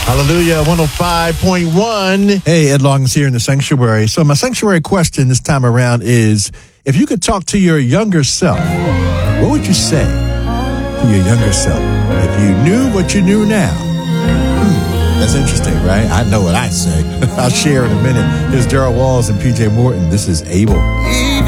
Hallelujah, 105.1. Hey, Ed Long is here in the sanctuary. So my sanctuary question this time around is, if you could talk to your younger self, what would you say to your younger self if you knew what you knew now? That's interesting, right? I know what I say. I'll share in a minute. Here's Daryl Walls and PJ Morton. This is Able.